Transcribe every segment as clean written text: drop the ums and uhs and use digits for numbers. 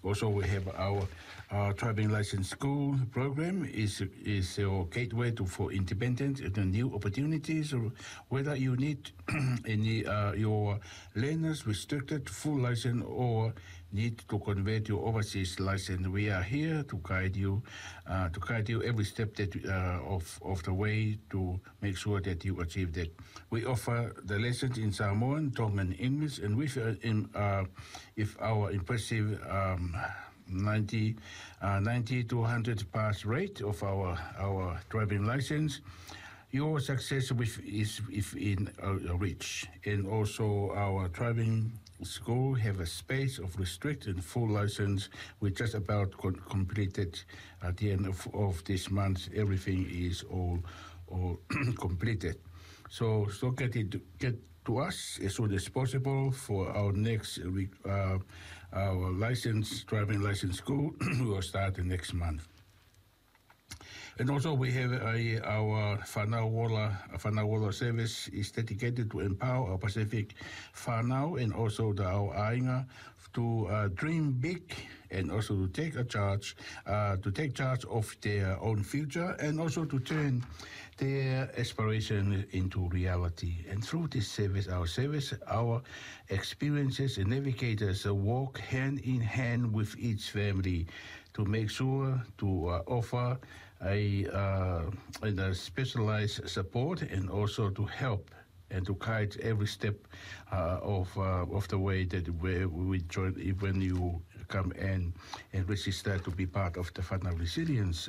Also, we have our driving license school program is your gateway for independence and new opportunities. Whether you need any your learners restricted full license or need to convert your overseas license, we are here to guide you every step that of the way to make sure that you achieve that. We offer the lessons in Samoan, Tongan English, and with our impressive 90 to 100 pass rate of our driving license, your success is within reach. And also our driving school have a space of restricted and full license. We just about completed at the end of this month. Everything is all completed. So get to us as soon as possible for our next our driving license school. We will start the next month. And also we have our Whanawola service is dedicated to empower our Pacific whanau and also our ainga to dream big and also to take charge of their own future and also to turn their aspiration into reality. And through this service, our experiences and navigators walk hand in hand with each family to make sure to offer a specialized support and also to help and to guide every step of the way that we join when you come and register to be part of the Whanau Resilience.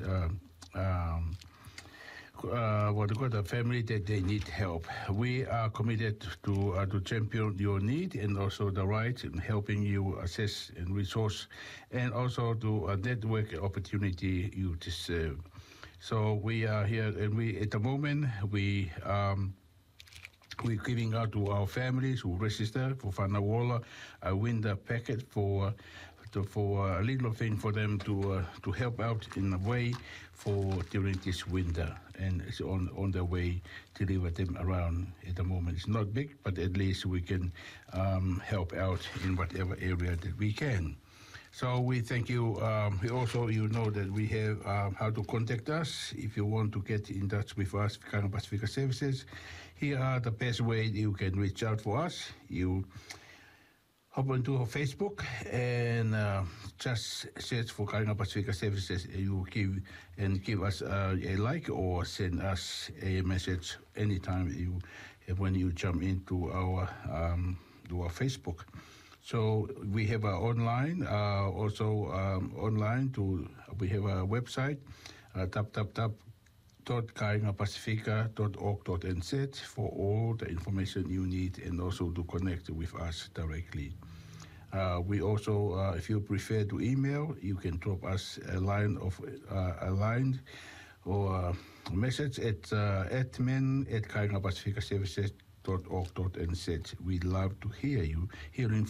The family that they need help. We are committed to champion your need and also the right in helping you assess and resource and also to a network opportunity you deserve. So we are here and at the moment we're giving out to our families who register for Whanawola a winter packet for a little thing for them to help out in a way for during this winter, and it's on the way to deliver them around. At the moment it's not big, but at least we can help out in whatever area that we can. So we thank you. We also, you know that we have how to contact us if you want to get in touch with us, Kāinga Pasifika Services. Here are the best way you can reach out for us. You hop onto our Facebook and just search for Kāinga Pasifika Services. You give us a like or send us a message anytime when you jump into our Facebook. So we have online, we have a website, www.kaingapacifica.org.nz for all the information you need and also to connect with us directly. We also, if you prefer to email, you can drop us a line or a message at admin@kaingapacificaservices.org.nz. We'd love to hearing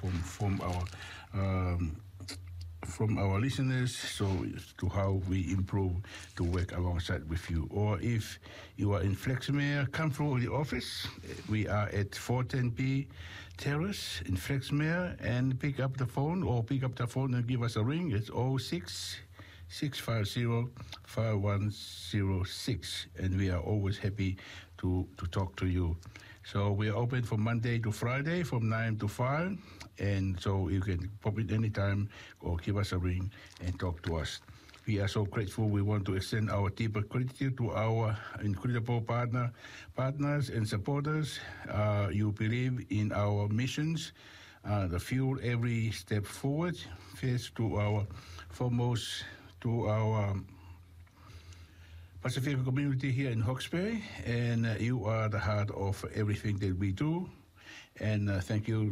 from our listeners, so to how we improve to work alongside with you. Or if you are in Flexmere, come through the office. We are at 410B Terrace in Flexmere, and pick up the phone and give us a ring. It's 06-650-5106, and we are always happy to talk to you. So we are open from Monday to Friday from 9 to 5, and so you can pop in anytime or give us a ring and talk to us. We are so grateful. We want to extend our deeper gratitude to our incredible partners and supporters. You believe in our missions, the fuel every step forward. First to our Pacific community here in Hawkesbury, and you are the heart of everything that we do. And thank you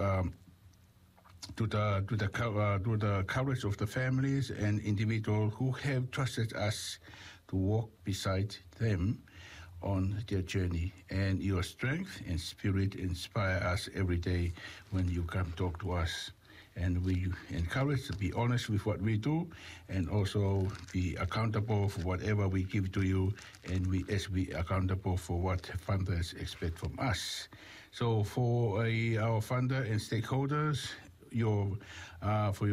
to the courage of the families and individuals who have trusted us to walk beside them on their journey. And your strength and spirit inspire us every day when you come talk to us. And we encourage to be honest with what we do and also be accountable for whatever we give to you, and we accountable for what funders expect from us. So for our funder and stakeholders, for your